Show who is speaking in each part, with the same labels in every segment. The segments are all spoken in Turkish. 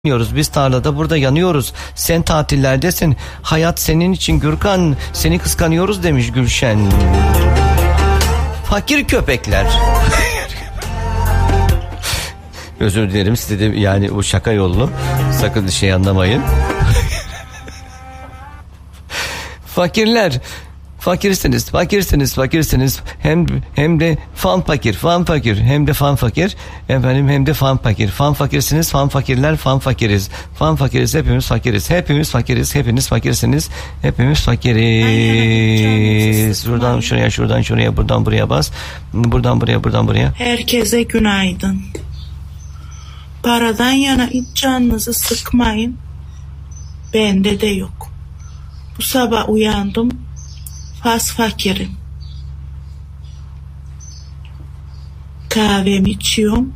Speaker 1: yanıyoruz. Biz tarlada burada yanıyoruz. Sen tatillerdesin. Hayat senin için Gürkan. Seni kıskanıyoruz demiş Gülşen. Fakir köpekler. Özür dilerim size de, yani bu şaka yollu. Sakın şey anlamayın. Fakirler. Fakirsiniz. Hem de fan fakir. Hem de fan fakir. Efendim hem de fan fakir. Fan fakirsiniz, fan fakirler, fan fakiriz. Fan fakiriz, hepimiz fakiriz. Hepiniz fakirsiniz. Hepimiz fakiriz. Şuradan şuraya, buradan buraya bas. Buradan buraya.
Speaker 2: Herkese günaydın. Paradan yana hiç canınızı sıkmayın. Bende de yok. Bu sabah uyandım. Fas fakirim. Kahvemi içiyorum.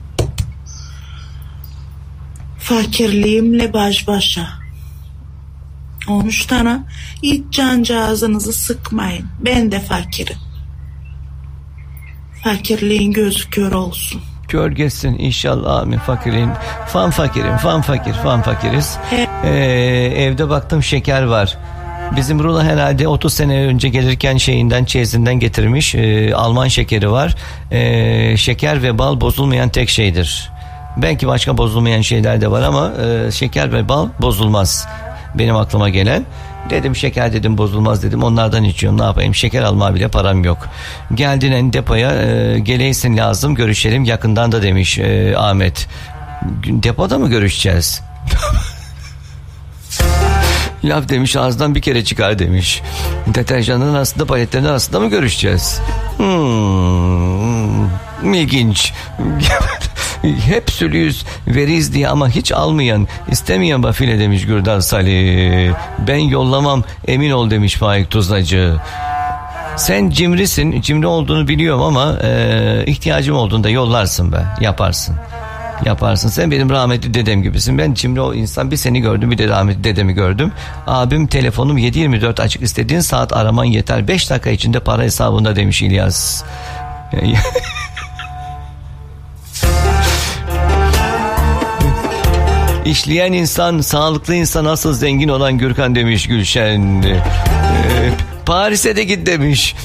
Speaker 2: Fakirliğimle baş başa. 13 tane hiç cancağızınızı sıkmayın. Ben de fakirim. Fakirliğin gözü kör olsun.
Speaker 1: Kör geçsin inşallah, amin. Fakirliğin fan fakiriz. Evde baktım şeker var. Bizim Rula herhalde 30 sene önce gelirken çeyizinden getirmiş. Alman şekeri var. Şeker ve bal bozulmayan tek şeydir. Belki başka bozulmayan şeyler de var ama şeker ve bal bozulmaz. Benim aklıma gelen. Dedim şeker dedim bozulmaz dedim. Onlardan içiyorum, ne yapayım, şeker almaya bile param yok. Geldin depoya, geleysin lazım, görüşelim yakından da demiş Ahmet. Depoda mı görüşeceğiz? Laf demiş ağızdan bir kere çıkar demiş. Deterjanın aslında paletlerinin aslında mı görüşeceğiz? İlginç. Hep sülüyüz veriz diye ama hiç almayan, istemeyen bafile demiş Gürdal Salih. Ben yollamam, emin ol demiş Faik Tuzlacı. Sen cimrisin, cimri olduğunu biliyorum ama ihtiyacım olduğunda yollarsın be, yaparsın. Sen benim rahmetli dedem gibisin. Ben cimri o insan, bir seni gördüm, bir de rahmetli dedemi gördüm. Abim telefonum 7/24 açık, istediğin saat araman yeter, 5 dakika içinde para hesabında demiş İlyas. İşleyen insan, sağlıklı insan asıl zengin olan Gürkan demiş Gülşen. Paris'e de git demiş.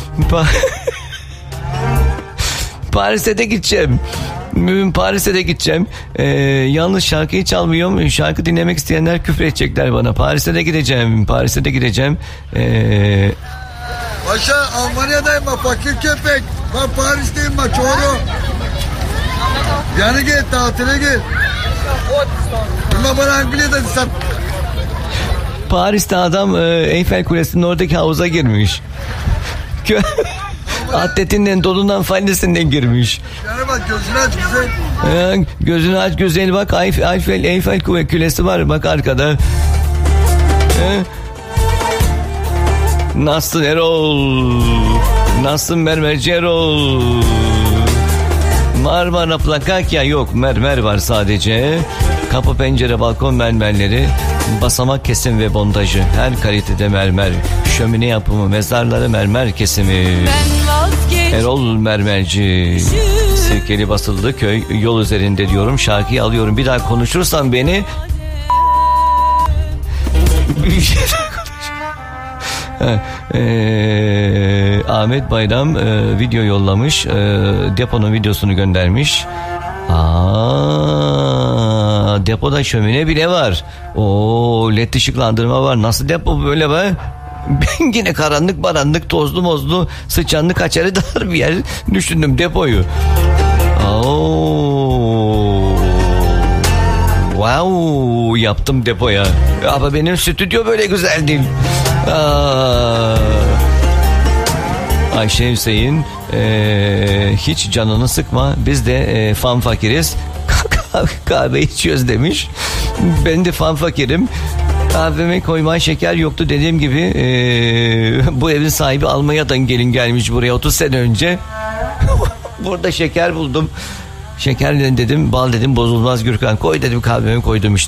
Speaker 1: Paris'e de gideceğim. Yalnız şarkıyı çalmıyorum. Şarkı dinlemek isteyenler küfür edecekler bana. Paris'e de gideceğim.
Speaker 3: Paşa, Almanya'dayım ben, fakir köpek. Ben Paris'teyim ben, çoğunu. Yani gel, tatile gel. Ama bana Anglia'da sen.
Speaker 1: Paris'te adam Eyfel Kulesi'nin oradaki havuza girmiş. Atletinden, dolundan, fannesinden girmiş.
Speaker 3: Yani bak, gözünü aç güzel.
Speaker 1: Gözünü aç güzel, bak Eyfel Kulesi var bak arkada. Nasılsın Erol? Nasılsın Mermerci Erol? Marmara Plakakya yok, mermer var sadece. Kapı pencere balkon mermerleri, basamak kesim ve bondajı, her kalitede mermer, şömine yapımı, mezarları mermer kesimi. Erol Mermerci. Sirkeli Basıldı köy yol üzerinde diyorum, şarkıyı alıyorum. Bir daha konuşursan beni Ahmet Bayram video yollamış, deponun videosunu göndermiş. Depoda şömine bile var. LED ışıklandırma var. Nasıl depo böyle be? Ben yine karanlık, tozlu mozlu, sıçanlı, kaçarı dar bir yer düşündüm depoyu. Wow, yaptım depoya. Ama benim stüdyo böyle güzel değil. Ayşe Hüseyin, hiç canını sıkma, biz de fan fakiriz. Kahve içiyoruz demiş. Ben de fan fakirim. Kahveme koyman şeker yoktu dediğim gibi. Bu evin sahibi Almanya'dan gelmiş buraya 30 sene önce. Burada şeker buldum. Şeker dedim, bal dedim, bozulmaz Gürkan. Koy dedim, kahvemi koydum işte.